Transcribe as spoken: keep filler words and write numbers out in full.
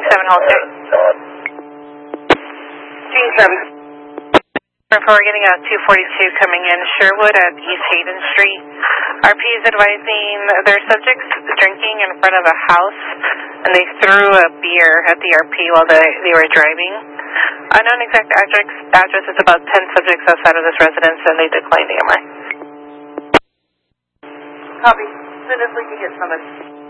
seven, hold it. Team seven. We're getting a two forty-two coming in Sherwood at East Hayden Street. R P is advising their subjects drinking in front of a house, and they threw a beer at the R P while they, they were driving. Unknown exact address, address is about ten subjects outside of this residence, and they declined A M R. Copy. As soon as we can get somebody.